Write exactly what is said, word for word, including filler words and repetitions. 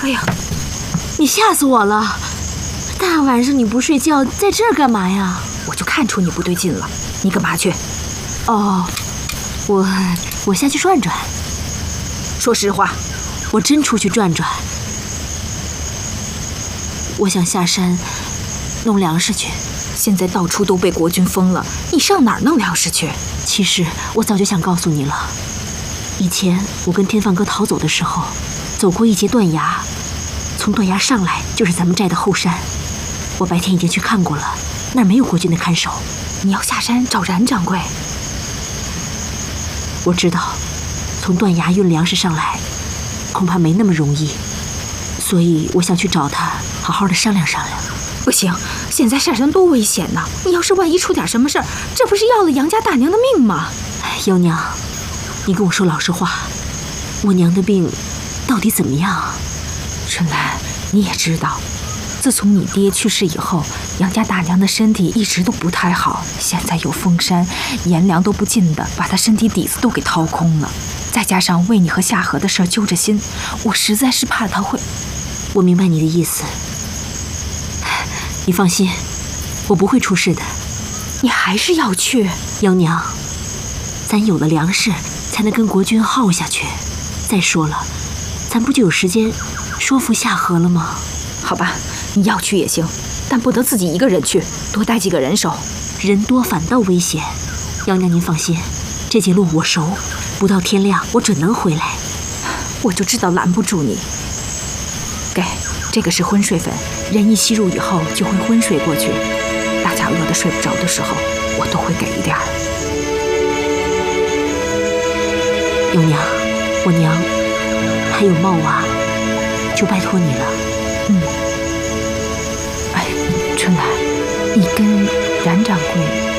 哎呀， 你吓死我了！大晚上你不睡觉，在这儿干嘛呀？ 我就看出你不对劲了，你干嘛去？ 哦，我我下去转转。 说实话， 我真出去转转。我想下山弄粮食去。 现在到处都被国军封了，你上哪儿弄粮食去？ 其实我早就想告诉你了。以前我跟天放哥逃走的时候，走过一截断崖，从断崖上来就是咱们寨的后山。我白天已经去看过了，那儿没有国军的看守。 你要下山找冉掌柜？ 我知道，从断崖运粮食上来，恐怕没那么容易，所以我想去找他，好好的商量商量。 不行，现在下山多危险呐！你要是万一出点什么事儿，这不是要了杨家大娘的命吗？ 幺娘，你跟我说老实话，我娘的病到底怎么样？ 春兰，你也知道，自从你爹去世以后，杨家大娘的身体一直都不太好。现在有封山，盐粮都不进的，把她身体底子都给掏空了。再加上为你和夏荷的事揪着心，我实在是怕她会…… 我明白你的意思。你放心，我不会出事的。 你还是要去， 幺娘，咱有了粮食，才能跟国军耗下去。再说了，咱不就有时间说服夏荷了吗？ 好吧，你要去也行，但不得自己一个人去，多带几个人手。 人多反倒危险。幺娘您放心，这节路我熟，不到天亮我准能回来。 我就知道拦不住你。给，这个是昏睡粉，人一吸入以后就会昏睡过去。大家饿得睡不着的时候，我都会给一点儿。 幺娘，我娘还有茂娃，就拜托你了。 嗯。哎，春兰，你跟冉掌柜